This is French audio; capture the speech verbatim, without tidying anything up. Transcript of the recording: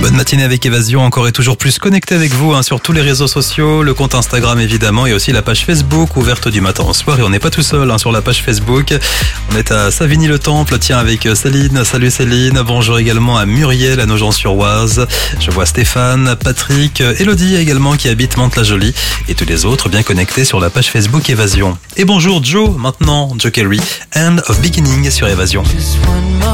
Bonne matinée avec Évasion, encore et toujours plus connecté avec vous hein, sur tous les réseaux sociaux, le compte Instagram évidemment et aussi la page Facebook ouverte du matin au soir. Et on n'est pas tout seul hein, sur la page Facebook, on est à Savigny-le-Temple, tiens avec Céline. Salut Céline, bonjour également à Muriel, à Nogent-sur-Oise. Je vois Stéphane, Patrick, Elodie également qui habite Mantes-la-Jolie et tous les autres bien connectés sur la page Facebook Évasion. Et bonjour Joe maintenant, Joe Carey, End of Beginning sur Évasion.